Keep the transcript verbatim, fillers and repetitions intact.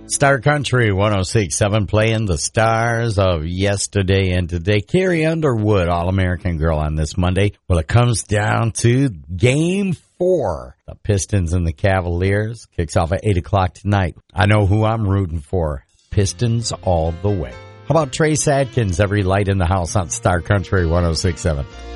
Star Country one oh six point seven playing the stars of yesterday and today. Carrie Underwood, All-American Girl on this Monday. Well, it comes down to Game four. The Pistons and the Cavaliers kicks off at eight o'clock tonight. I know who I'm rooting for. Pistons all the way. How about Trace Adkins, Every Light in the House on Star Country one oh six point seven?